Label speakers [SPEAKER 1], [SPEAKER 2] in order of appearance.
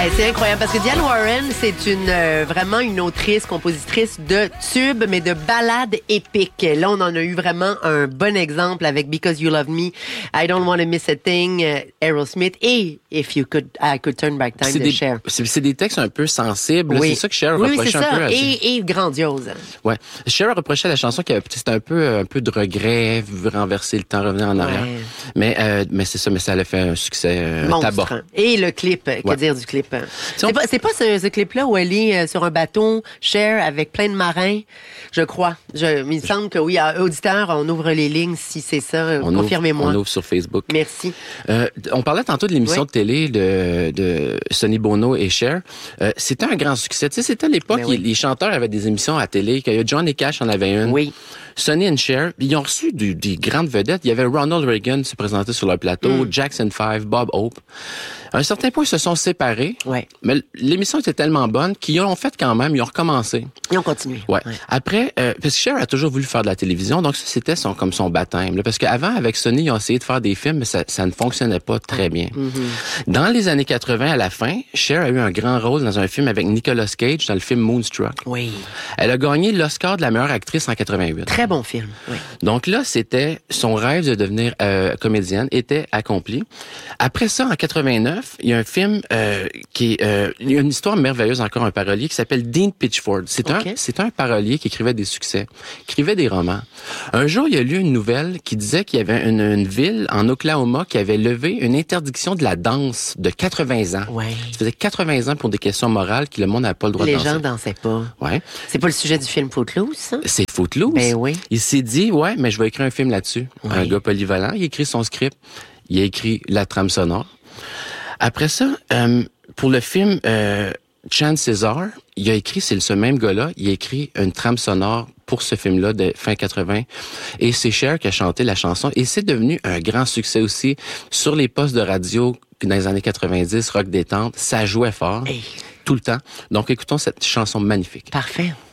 [SPEAKER 1] C'est incroyable parce que Diane Warren, c'est vraiment une autrice, compositrice de tubes, mais de ballades épiques. Là, on en a eu vraiment un bon exemple avec Because You Love Me, I Don't Want to Miss a Thing, Aerosmith et If You Could, I Could Turn Back Time de Cher.
[SPEAKER 2] C'est des textes un peu sensibles.
[SPEAKER 1] Oui.
[SPEAKER 2] C'est ça que Cher reprochait un peu.
[SPEAKER 1] Et grandiose.
[SPEAKER 2] Ouais. Cher reprochait à la chanson c'était un peu de regret, renverser le temps, revenir en arrière. Mais c'est ça, mais ça a fait un succès tabac. Et
[SPEAKER 1] le clip, que dire du clip? C'est pas ce clip-là où elle est sur un bateau, Cher, avec plein de marins, je crois. Il me semble que oui, auditeur, on ouvre les lignes si c'est ça. Confirmez-moi.
[SPEAKER 2] On ouvre sur Facebook.
[SPEAKER 1] Merci.
[SPEAKER 2] On parlait tantôt de l'émission de télé de Sonny Bono et Cher. C'était un grand succès. Tu sais, c'était à l'époque, les chanteurs avaient des émissions à télé. Johnny Cash en avait une.
[SPEAKER 1] Oui.
[SPEAKER 2] Sonny and Cher, ils ont reçu des grandes vedettes. Il y avait Ronald Reagan se présenter sur leur plateau, Jackson 5, Bob Hope. À un certain point, ils se sont séparés.
[SPEAKER 1] Ouais.
[SPEAKER 2] Mais l'émission était tellement bonne qu'ils l'ont fait quand même. Ils ont recommencé.
[SPEAKER 1] Ils ont continué.
[SPEAKER 2] Ouais. Après, parce que Cher a toujours voulu faire de la télévision, donc ça, c'était comme son baptême. Là, parce qu'avant, avec Sonny, ils ont essayé de faire des films, mais ça ne fonctionnait pas très bien. Dans les années 80, à la fin, Cher a eu un grand rôle dans un film avec Nicolas Cage, dans le film Moonstruck.
[SPEAKER 1] Oui.
[SPEAKER 2] Elle a gagné l'Oscar de la meilleure actrice en 88.
[SPEAKER 1] Très bon film. Oui.
[SPEAKER 2] Donc là, c'était son rêve de devenir comédienne était accompli. Après ça, en 89, il y a un film il y a une histoire merveilleuse, encore un parolier, qui s'appelle Dean Pitchford. C'est un parolier qui écrivait des succès, qui écrivait des romans. Un jour, il y a lu une nouvelle qui disait qu'il y avait une ville en Oklahoma qui avait levé une interdiction de la danse de 80 ans.
[SPEAKER 1] Ouais.
[SPEAKER 2] Ça faisait 80 ans pour des questions morales que le monde n'avait pas le droit de danser.
[SPEAKER 1] Les gens dansaient pas.
[SPEAKER 2] Ouais.
[SPEAKER 1] C'est pas le sujet du film Footloose, ça?
[SPEAKER 2] C'est Footloose.
[SPEAKER 1] Ben oui.
[SPEAKER 2] Il s'est dit, mais je vais écrire un film là-dessus. Oui. Un gars polyvalent, il écrit son script, il a écrit la trame sonore. Après ça, pour le film Chance César, il a écrit, c'est ce même gars-là, il a écrit une trame sonore pour ce film-là de fin 80. Et c'est Cher qui a chanté la chanson. Et c'est devenu un grand succès aussi sur les postes de radio dans les années 90, rock détente. Ça jouait fort, tout le temps. Donc écoutons cette chanson magnifique.
[SPEAKER 1] Parfait.